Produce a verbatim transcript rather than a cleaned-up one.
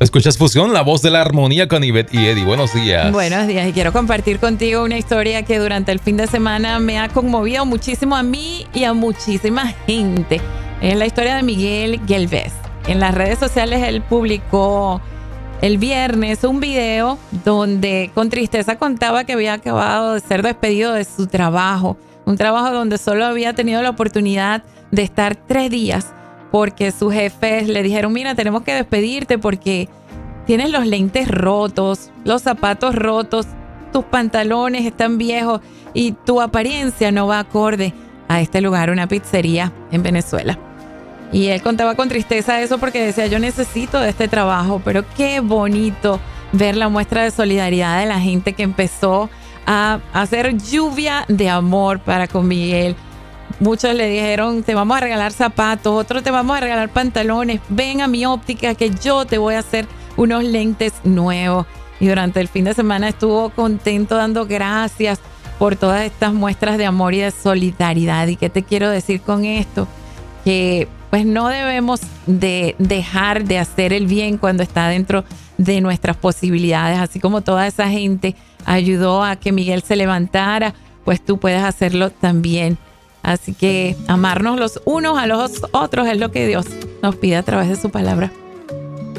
Escuchas Fusión, la voz de la armonía con Ivette y Eddie. Buenos días. Buenos días, y quiero compartir contigo una historia que durante el fin de semana me ha conmovido muchísimo a mí y a muchísima gente. Es la historia de Miguel Galvez. En las redes sociales él publicó el viernes un video donde con tristeza contaba que había acabado de ser despedido de su trabajo. Un trabajo donde solo había tenido la oportunidad de estar tres días porque sus jefes le dijeron, mira, tenemos que despedirte porque tienes los lentes rotos, los zapatos rotos, tus pantalones están viejos y tu apariencia no va acorde a este lugar, una pizzería en Venezuela. Y él contaba con tristeza eso porque decía, yo necesito de este trabajo, pero qué bonito ver la muestra de solidaridad de la gente que empezó a hacer lluvia de amor para con Miguel. Muchos le dijeron, te vamos a regalar zapatos, otros te vamos a regalar pantalones, ven a mi óptica que yo te voy a hacer unos lentes nuevos. Y durante el fin de semana estuvo contento dando gracias por todas estas muestras de amor y de solidaridad. ¿Y qué te quiero decir con esto? Que pues no debemos de dejar de hacer el bien cuando está dentro de nuestras posibilidades. Así como toda esa gente ayudó a que Miguel se levantara, pues tú puedes hacerlo también. Así que amarnos los unos a los otros es lo que Dios nos pide a través de su palabra.